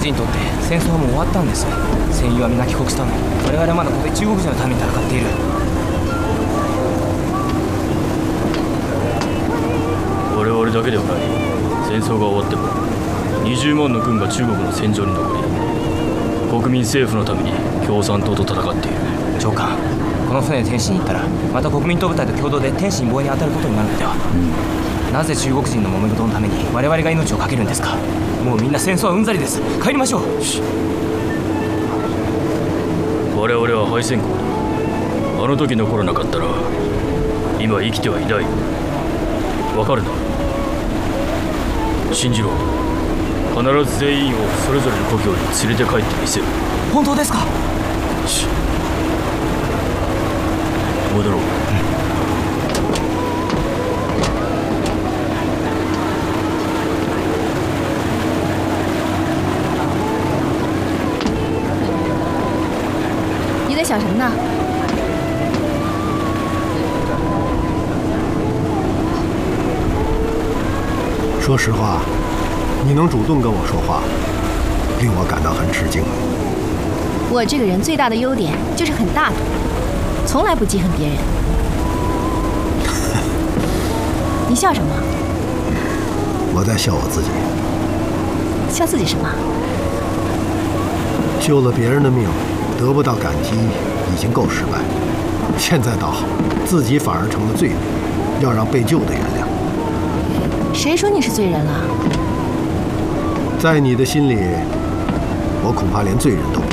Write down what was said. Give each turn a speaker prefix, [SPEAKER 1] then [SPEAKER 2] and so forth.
[SPEAKER 1] 人にとって戦争はもう終わったんです。戦友は皆帰国したのに、我々はまだここで中国人のために戦っている。
[SPEAKER 2] 我々だけではない。戦争が終わっても20万の軍が中国の戦場に残り、国民政府のために共産党と戦っている。
[SPEAKER 1] 長官、この船で天津に行ったらまた国民党部隊と共同で天津防衛に当たることになるのでは。なぜ中国人の揉め事のために我々が命を懸けるんですか。もうみんな戦争はうんざりです。帰りましょう。
[SPEAKER 2] 我々は敗戦国だ。あの時残らなかったら今生きてはいない。わかるな。信じろ。必ず全員をそれぞれの故郷に連れて帰ってみせる。
[SPEAKER 1] 本当ですか。
[SPEAKER 2] 戻ろう。
[SPEAKER 3] 你在想什么呢？
[SPEAKER 4] 说实话，你能主动跟我说话，令我感到很吃惊。
[SPEAKER 3] 我这个人最大的优点就是很大度，从来不记恨别人。你笑什么？
[SPEAKER 4] 我在笑我自己。
[SPEAKER 3] 笑自己什么？
[SPEAKER 4] 救了别人的命，得不到感激已经够失败，现在倒好，自己反而成了罪人，要让被救的原谅。
[SPEAKER 3] 谁说你是罪人了？
[SPEAKER 4] 在你的心里，我恐怕连罪人都不